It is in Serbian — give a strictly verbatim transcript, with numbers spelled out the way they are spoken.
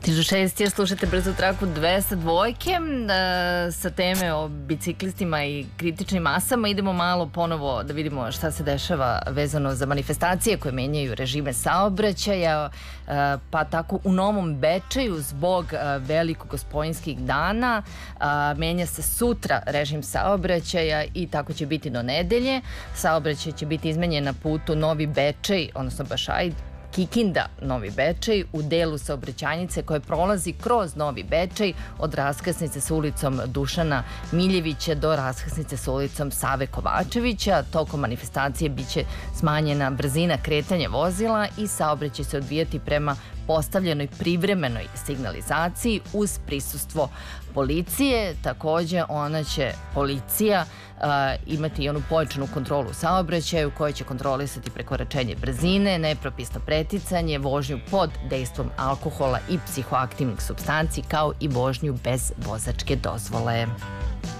Stižu šest je, slušate brzu traku dvesta dvojke. Sa teme o biciklistima i kritičnim masama idemo malo ponovo da vidimo šta se dešava vezano za manifestacije koje menjaju režime saobraćaja. Pa tako u Novom Bečeju zbog velikog Gospojinskih dana menja se sutra režim saobraćaja i tako će biti do nedelje. Saobraćaj će biti izmenjen na putu Novi Bečej, odnosno Bašaid, Kikinda, Novi Bečej, u delu saobraćajnice koje prolazi kroz Novi Bečej od raskrsnice sa ulicom Dušana Miljevića do raskrsnice sa ulicom Save Kovačevića. Tokom manifestacije biće smanjena brzina kretanja vozila i saobraćaj se odvijati prema postavljenoj privremenoj signalizaciji uz prisustvo policije. Takođe, ona će policija imati i onu pojačanu kontrolu saobraćaju koja će kontrolisati prekoračenje brzine, nepropisno preticanje, vožnju pod dejstvom alkohola i psihoaktivnih supstanci, kao i vožnju bez vozačke dozvole.